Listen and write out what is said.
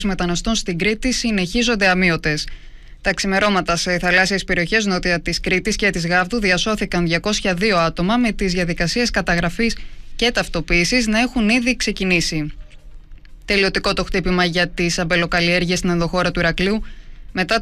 μεταναστών στην Κρήτη συνεχίζονται αμείωτες. Τα ξημερώματα σε θαλάσσιες περιοχές νότια της Κρήτης και της Γάβδου διασώθηκαν 202 άτομα, με τις διαδικασίες καταγραφής και ταυτοποίησης να έχουν ήδη ξεκινήσει. Τελειωτικό το χτύπημα για τις αμπελοκαλλιέργειες στην ενδοχώρα του Ηρακλείου μετά